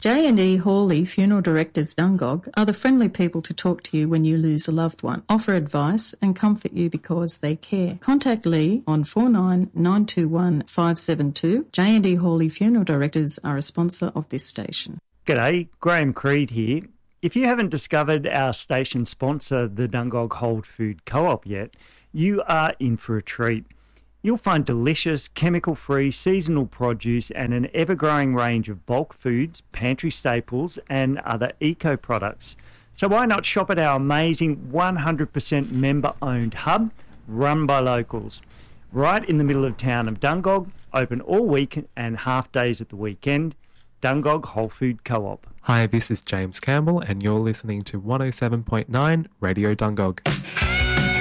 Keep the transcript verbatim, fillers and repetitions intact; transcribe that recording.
J and E Hawley Funeral Directors Dungog are the friendly people to talk to you when you lose a loved one, offer advice and comfort you because they care. Contact Lee on four nine nine two one five seven two. J and E Hawley Funeral Directors are a sponsor of this station. G'day, Graham Creed here. If you haven't discovered our station sponsor, the Dungog Whole Food Co-op yet, you are in for a treat. You'll find delicious, chemical-free, seasonal produce and an ever-growing range of bulk foods, pantry staples and other eco-products. So why not shop at our amazing one hundred percent member-owned hub, run by locals, right in the middle of town of Dungog, open all week and half days at the weekend. Dungog Whole Food Co-op. Hi, this is James Campbell and you're listening to one oh seven point nine Radio Dungog.